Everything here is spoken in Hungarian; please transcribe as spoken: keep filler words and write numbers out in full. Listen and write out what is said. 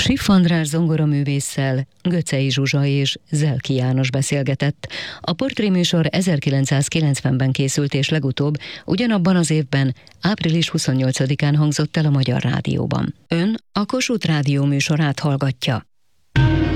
Siff András zongoraművésszel Göczei Zsuzsa és Zelki János beszélgetett. A portréműsor ezerkilencszázkilencvenben készült, és legutóbb ugyanabban az évben, április huszonnyolcadikán hangzott el a Magyar Rádióban. Ön a Kossuth Rádió műsorát hallgatja.